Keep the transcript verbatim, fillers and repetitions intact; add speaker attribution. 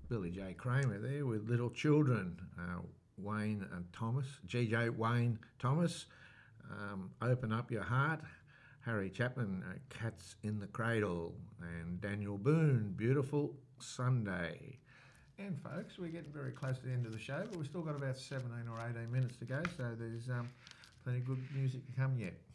Speaker 1: Billy J. Kramer there with Little Children, uh, Wayne and Thomas, G J Wayne Thomas, um, Open Up Your Heart, Harry Chapman, uh, Cats in the Cradle, and Daniel Boone, Beautiful Sunday. And folks, we're getting very close to the end of the show, but we've still got about seventeen or eighteen minutes to go, so there's um, plenty of good music to come yet.